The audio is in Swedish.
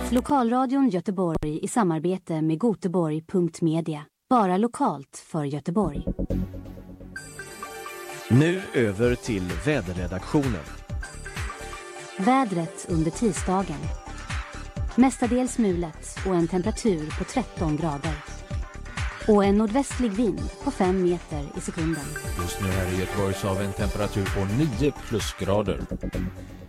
Lokalradion Göteborg i samarbete med Göteborg.media. Bara lokalt för Göteborg. Nu över till väderredaktionen. Vädret under tisdagen. Mestadels mulet och en temperatur på 13 grader. Och en nordvästlig vind på 5 meter i sekunden. Just nu här i Göteborg så har vi en temperatur på 9 plusgrader.